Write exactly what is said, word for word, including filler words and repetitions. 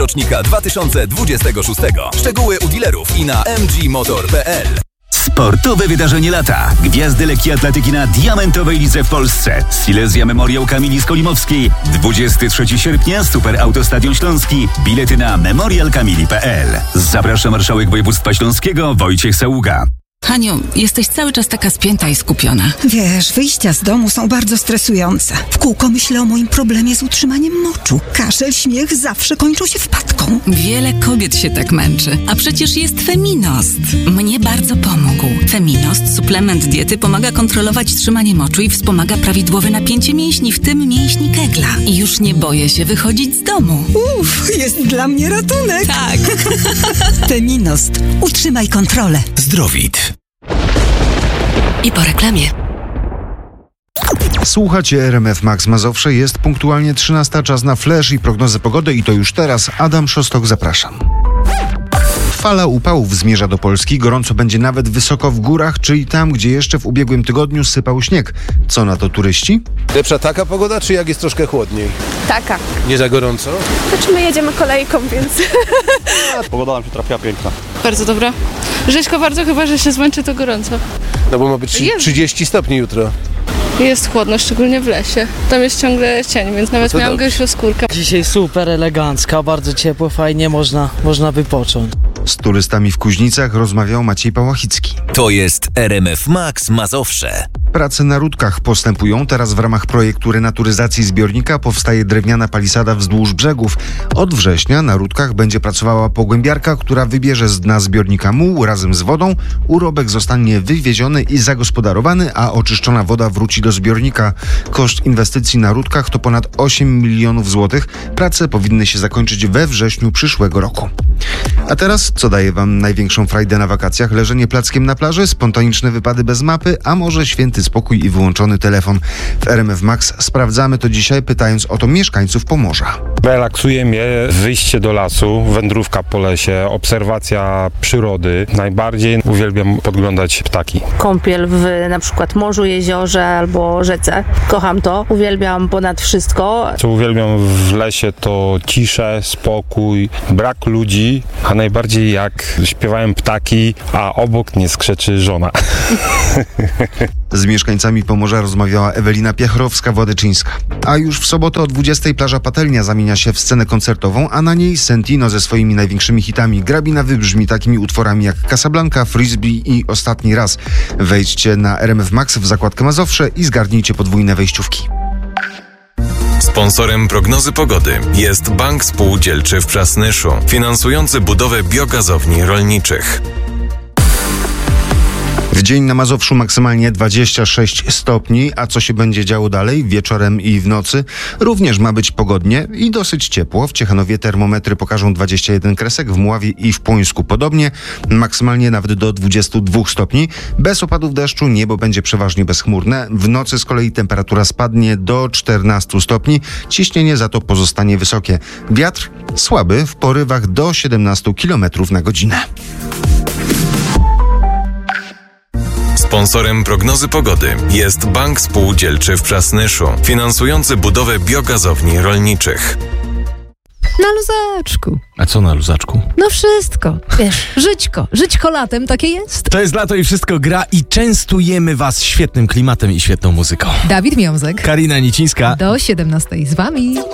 rocznika dwa tysiące dwudziestego szóstego. Szczegóły u dealerów i na m g motor kropka p l. Sportowe wydarzenie lata. Gwiazdy lekkiej atletyki na diamentowej lidze w Polsce. Silesia Memoriał Kamili Skolimowskiej. dwudziestego trzeciego sierpnia Super Autostadion Śląski. Bilety na memorial kamili kropka p l. Zaprasza marszałek województwa śląskiego Wojciech Saługa. Haniu, jesteś cały czas taka spięta i skupiona. Wiesz, wyjścia z domu są bardzo stresujące. W kółko myślę o moim problemie z utrzymaniem moczu. Kaszel, śmiech zawsze kończą się wpadką. Wiele kobiet się tak męczy. A przecież jest Feminost. Mnie bardzo pomógł. Feminost, suplement diety, pomaga kontrolować trzymanie moczu i wspomaga prawidłowe napięcie mięśni, w tym mięśni kegla. I już nie boję się wychodzić z domu. Uff, jest dla mnie ratunek. Tak. Feminost. Utrzymaj kontrolę. Zdrowit. I po reklamie. Słuchacie R M F Max Mazowsze, jest punktualnie trzynasta, czas na flash i prognozę pogody i to już teraz. Adam Szostok, zapraszam. Fala upałów zmierza do Polski, gorąco będzie nawet wysoko w górach, czyli tam, gdzie jeszcze w ubiegłym tygodniu sypał śnieg. Co na to turyści? Lepsza taka pogoda, czy jak jest troszkę chłodniej? Taka. Nie za gorąco? Znaczy my jedziemy kolejką, więc... Pogoda nam się trafiła piękna. Bardzo dobra. Rzeźko bardzo, chyba że się zmęczy, to gorąco. No bo ma być Jest. trzydzieści stopni jutro. Jest chłodno, szczególnie w lesie. Tam jest ciągle cień, więc nawet No miałam dobrze. gęsioskórkę. Dzisiaj super elegancka, bardzo ciepło, fajnie, można, można wypocząć. Z turystami w Kuźnicach rozmawiał Maciej Pałachicki. To jest R M F Max Mazowsze. Prace na Rudkach postępują. Teraz w ramach projektu renaturyzacji zbiornika powstaje drewniana palisada wzdłuż brzegów. Od września na Rudkach będzie pracowała pogłębiarka, która wybierze z dna zbiornika muł razem z wodą. Urobek zostanie wywieziony i zagospodarowany, a oczyszczona woda wróci do zbiornika. Koszt inwestycji na Rudkach to ponad osiem milionów złotych. Prace powinny się zakończyć we wrześniu przyszłego roku. A teraz, co daje wam największą frajdę na wakacjach? Leżenie plackiem na plaży, spontaniczne wypady bez mapy, a może święty spokój i wyłączony telefon? W R M F Max sprawdzamy to dzisiaj, pytając o to mieszkańców Pomorza. Relaksuje mnie wyjście do lasu, wędrówka po lesie, obserwacja przyrody. Najbardziej uwielbiam podglądać ptaki. Kąpiel w na przykład morzu, jeziorze albo rzece. Kocham to, uwielbiam ponad wszystko. Co uwielbiam w lesie to ciszę, spokój, brak ludzi, a najbardziej jak śpiewają ptaki, a obok nie skrzeczy żona. Z mieszkańcami Pomorza rozmawiała Ewelina Piachrowska-Władyczyńska. A już w sobotę o dwudziestej plaża Patelnia zamienia się w scenę koncertową, a na niej Sentino ze swoimi największymi hitami. Grabina wybrzmi takimi utworami jak Casablanca, Frisbee i Ostatni raz. Wejdźcie na R M F Max w zakładkę Mazowsze i zgarnijcie podwójne wejściówki. Sponsorem prognozy pogody jest Bank Spółdzielczy w Przasnyszu, finansujący budowę biogazowni rolniczych. W dzień na Mazowszu maksymalnie dwadzieścia sześć stopni, a co się będzie działo dalej wieczorem i w nocy? Również ma być pogodnie i dosyć ciepło. W Ciechanowie termometry pokażą dwadzieścia jeden kresek, w Mławie i w Płońsku podobnie, maksymalnie nawet do dwudziestu dwóch stopni. Bez opadów deszczu niebo będzie przeważnie bezchmurne. W nocy z kolei temperatura spadnie do czternastu stopni, ciśnienie za to pozostanie wysokie. Wiatr słaby w porywach do siedemnastu kilometrów na godzinę. Sponsorem prognozy pogody jest Bank Spółdzielczy w Przasnyszu, finansujący budowę biogazowni rolniczych. Na luzaczku. A co na luzaczku? No wszystko. Wiesz, żyćko. Żyćko latem takie jest. To jest lato i wszystko gra i częstujemy was świetnym klimatem i świetną muzyką. Dawid Miązek. Karina Nicińska. Do siedemnastej z wami.